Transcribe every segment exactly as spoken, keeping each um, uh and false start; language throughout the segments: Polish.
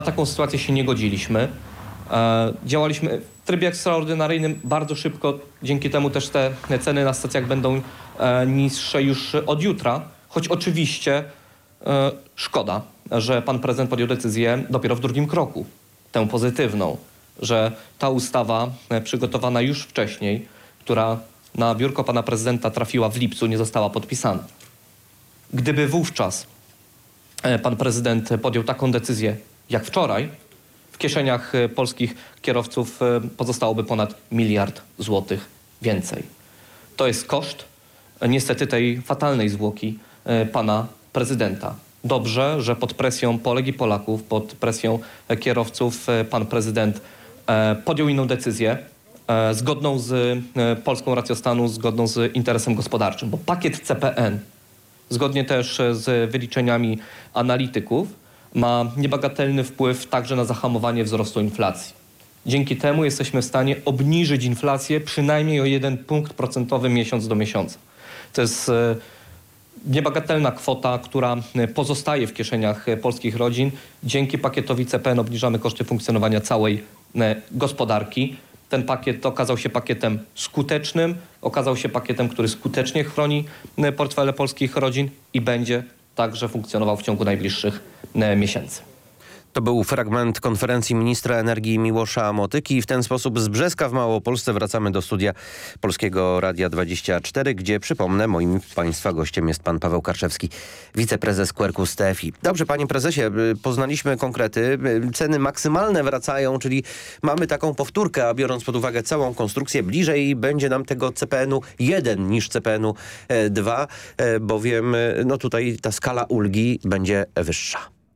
taką sytuację się nie godziliśmy. E, działaliśmy w trybie ekstraordynaryjnym bardzo szybko. Dzięki temu też te ceny na stacjach będą e, niższe już od jutra. Choć oczywiście e, szkoda, że pan prezydent podjął decyzję dopiero w drugim kroku. Tę pozytywną, że ta ustawa e, przygotowana już wcześniej, która na biurko pana prezydenta trafiła w lipcu, nie została podpisana. Gdyby wówczas e, pan prezydent podjął taką decyzję jak wczoraj, w kieszeniach polskich kierowców pozostałoby ponad miliard złotych więcej. To jest koszt niestety tej fatalnej zwłoki pana prezydenta. Dobrze, że pod presją Polek i Polaków, pod presją kierowców pan prezydent podjął inną decyzję, zgodną z polską racją stanu, zgodną z interesem gospodarczym, bo pakiet C P N, zgodnie też z wyliczeniami analityków, ma niebagatelny wpływ także na zahamowanie wzrostu inflacji. Dzięki temu jesteśmy w stanie obniżyć inflację przynajmniej o jeden punkt procentowy miesiąc do miesiąca. To jest e, niebagatelna kwota, która pozostaje w kieszeniach polskich rodzin. Dzięki pakietowi C P N obniżamy koszty funkcjonowania całej e, gospodarki. Ten pakiet okazał się pakietem skutecznym, okazał się pakietem, który skutecznie chroni e, portfele polskich rodzin i będzie także funkcjonował w ciągu najbliższych e, miesięcy. To był fragment konferencji ministra energii Miłosza Motyki. W ten sposób z Brzeska w Małopolsce wracamy do studia Polskiego Radia dwadzieścia cztery, gdzie, przypomnę, moim państwa gościem jest pan Paweł Karczewski, wiceprezes Quercus T F I. Dobrze, panie prezesie, poznaliśmy konkrety. Ceny maksymalne wracają, czyli mamy taką powtórkę, a biorąc pod uwagę całą konstrukcję, bliżej będzie nam tego C P N u jeden niż C P N u dwa, bowiem no tutaj ta skala ulgi będzie wyższa.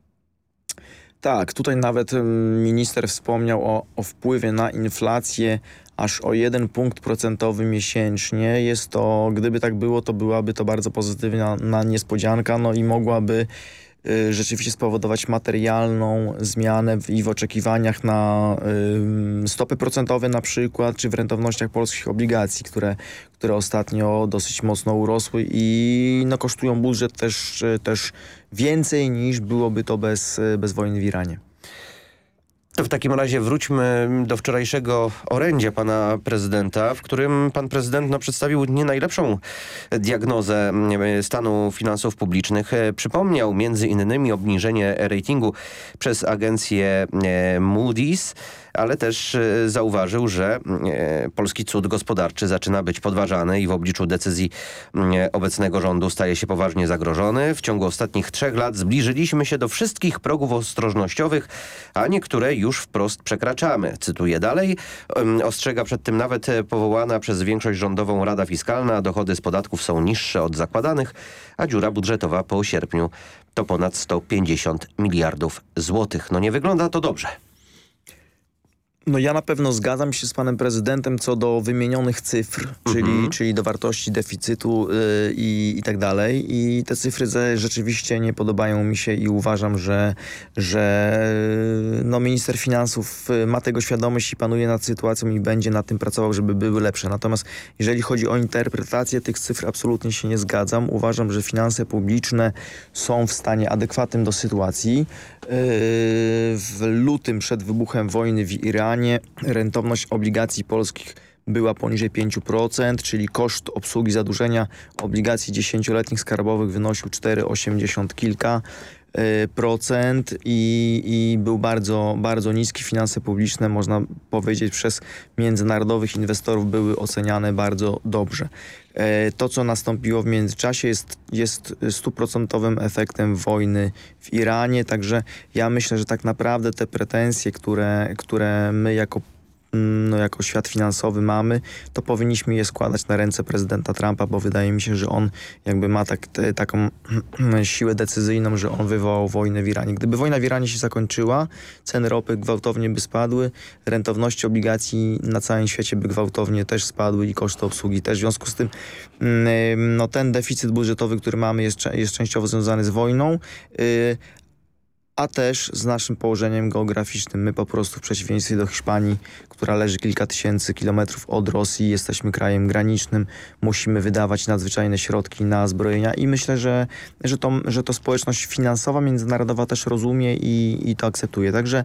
Tak, tutaj nawet minister wspomniał o, o wpływie na inflację aż o jeden punkt procentowy miesięcznie. Jest to, gdyby tak było, to byłaby to bardzo pozytywna na niespodzianka, no i mogłaby y, rzeczywiście spowodować materialną zmianę w, i w oczekiwaniach na y, stopy procentowe na przykład, czy w rentownościach polskich obligacji, które, które ostatnio dosyć mocno urosły i no, kosztują budżet też, też więcej niż byłoby to bez, bez wojny w Iranie. To w takim razie wróćmy do wczorajszego orędzia pana prezydenta, w którym pan prezydent no, przedstawił nie najlepszą diagnozę stanu finansów publicznych. Przypomniał między innymi obniżenie ratingu przez agencję Moody's, ale też zauważył, że polski cud gospodarczy zaczyna być podważany i w obliczu decyzji obecnego rządu staje się poważnie zagrożony. W ciągu ostatnich trzech lat zbliżyliśmy się do wszystkich progów ostrożnościowych, a niektóre już wprost przekraczamy. Cytuję dalej. Ostrzega przed tym nawet powołana przez większość rządową Rada Fiskalna. Dochody z podatków są niższe od zakładanych, a dziura budżetowa po sierpniu to ponad sto pięćdziesiąt miliardów złotych. No nie wygląda to dobrze. No ja na pewno zgadzam się z panem prezydentem co do wymienionych cyfr, czyli, mhm. czyli do wartości deficytu yy, i, i tak dalej. I te cyfry rzeczywiście nie podobają mi się i uważam, że, że no, minister finansów ma tego świadomość i panuje nad sytuacją i będzie nad tym pracował, żeby były lepsze. Natomiast jeżeli chodzi o interpretację tych cyfr, absolutnie się nie zgadzam. Uważam, że finanse publiczne są w stanie adekwatnym do sytuacji. Yy, w lutym przed wybuchem wojny w Iranie rentowność obligacji polskich była poniżej pięć procent, czyli koszt obsługi zadłużenia obligacji dziesięcioletnich skarbowych wynosił cztery przecinek osiemdziesiąt kilka procent i, i był bardzo, bardzo niski. Finanse publiczne, można powiedzieć, przez międzynarodowych inwestorów były oceniane bardzo dobrze. To, co nastąpiło w międzyczasie, jest, jest stuprocentowym efektem wojny w Iranie, także ja myślę, że tak naprawdę te pretensje, które, które my jako no, jako świat finansowy mamy, to powinniśmy je składać na ręce prezydenta Trumpa, bo wydaje mi się, że on jakby ma tak, te, taką siłę decyzyjną, że on wywołał wojnę w Iranie. Gdyby wojna w Iranie się zakończyła, ceny ropy gwałtownie by spadły, rentowności obligacji na całym świecie by gwałtownie też spadły i koszty obsługi też. W związku z tym no, ten deficyt budżetowy, który mamy, jest, jest częściowo związany z wojną. a też z naszym położeniem geograficznym. My po prostu w przeciwieństwie do Hiszpanii, która leży kilka tysięcy kilometrów od Rosji, jesteśmy krajem granicznym, musimy wydawać nadzwyczajne środki na zbrojenia i myślę, że, że, to, że to społeczność finansowa międzynarodowa też rozumie i, i to akceptuje. Także